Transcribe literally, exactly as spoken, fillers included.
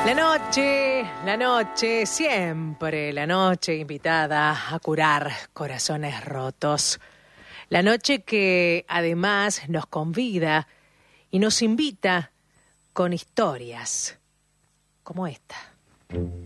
La noche, la noche, siempre la noche invitada a curar corazones rotos. La noche que además nos convida y nos invita con historias como esta.